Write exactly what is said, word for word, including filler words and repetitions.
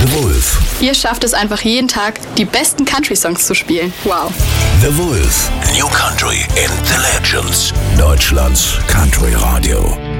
The Wolf. Ihr schafft es einfach jeden Tag, die besten Country-Songs zu spielen. Wow. The Wolf. New Country and the Legends. Deutschlands Country Radio.